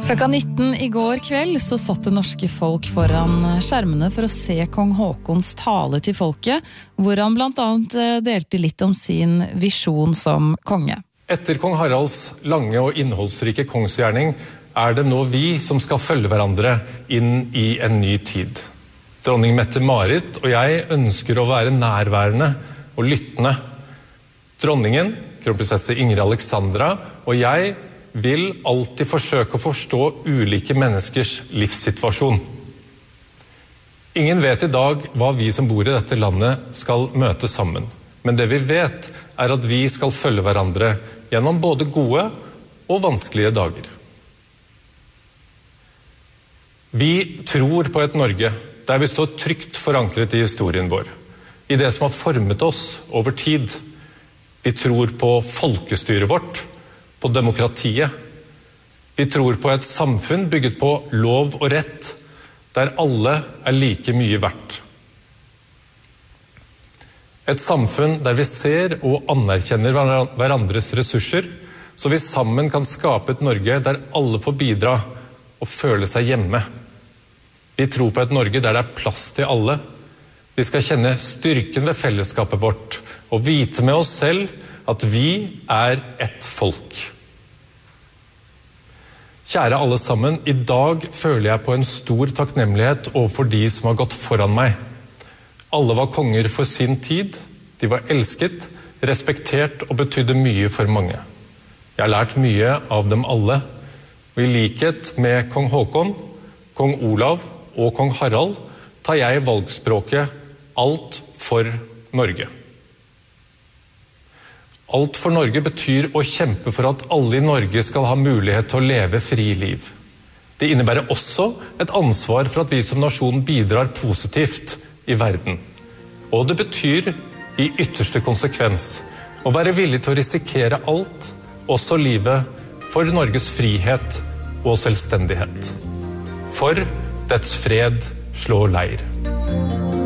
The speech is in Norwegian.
Klokka 19 I går kveld så satt det norske folk foran skjermene for å se kong Haakons tale til folket, hvor han blant annet delte litt om sin visjon som konge. Etter kong Haralds lange og innholdsrike kongsgjerning det nå vi som skal følge hverandre inn I en ny tid. Dronning Mette-Marit og jeg ønsker å være nærværende og lyttende. Dronningen, kronprinsesse Ingrid Alexandra og jeg vil alltid forsøke å forstå ulike menneskers livssituasjon. Ingen vet I dag hva vi som bor I dette landet skal møte sammen. Men det vi vet at vi skal følge hverandre gjennom både gode og vanskelige dager. Vi tror på et Norge der vi står trygt forankret I historien vår. I det som har formet oss over tid. Vi tror på folkestyret vårt, på demokratiet. Vi tror på et samfunn bygget på lov og rett, der alle like mye verdt. Et samfunn der vi ser og anerkjenner hverandres ressurser, så vi sammen kan skape et Norge der alle får bidra og føle seg hjemme. Vi tror på et Norge der det plass til alle. Vi skal kjenne styrken ved fellesskapet vårt, og vite med oss selv at vi et folk. Kjære alle sammen, I dag føler jeg på en stor takknemlighet overfor de som har gått foran meg. Alle var konger for sin tid, de var elsket, respektert og betydde mye for mange. Jeg har lært mye av dem alle, og I likhet med kong Haakon, kong Olav og kong Harald tar jeg valgspråket alt for Norge. Alt for Norge betyr å kjempe for at alle I Norge skal ha mulighet til å leve fri liv. Det innebærer også et ansvar for at vi som nasjon bidrar positivt I verden. Og det betyr I ytterste konsekvens å være villig til å risikere alt, også livet, for Norges frihet og selvstendighet. For dets fred slår leir.